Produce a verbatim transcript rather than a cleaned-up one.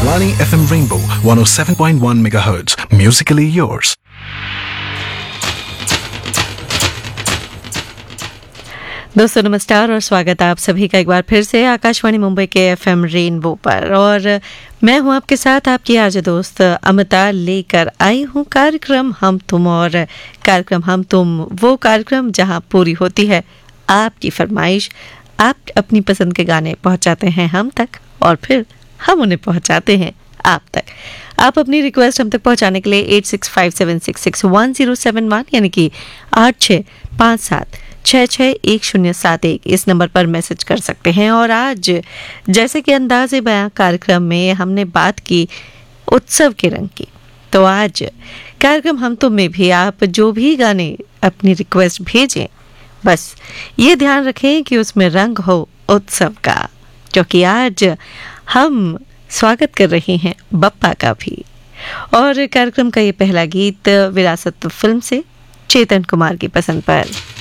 Akashvani F M Rainbow one oh seven point one megahertz. Musically yours. दोस्तों नमस्कार और स्वागत है आप सभी का एक बार फिर से आकाशवाणी मुंबई के एफ एम रेनबो पर। और मैं हूं आपके साथ आपकी आज दोस्त अमिता, लेकर आई हूं कार्यक्रम हम तुम। और कार्यक्रम हम तुम वो कार्यक्रम जहां पूरी होती है आपकी फरमाइश। आप अपनी पसंद के गाने पहुंचाते हैं हम तक और फिर हम उन्हें पहुंचाते हैं आप तक। आप अपनी रिक्वेस्ट हम तक पहुंचाने के लिए eight six five seven six six one zero seven one यानी कि आठ छः पाँच सात छः छः एक शून्य सात एक इस नंबर पर मैसेज कर सकते हैं। और आज जैसे कि अंदाज़े बयां कार्यक्रम में हमने बात की उत्सव के रंग की, तो आज कार्यक्रम हम तुम में भी आप जो भी गाने अपनी रिक्वेस्ट भेजें, बस ये ध्यान रखें कि उसमें रंग हो उत्सव का, क्योंकि आज हम स्वागत कर रहे हैं बप्पा का भी। और कार्यक्रम का ये पहला गीत विरासत फिल्म से चेतन कुमार की पसंद पर।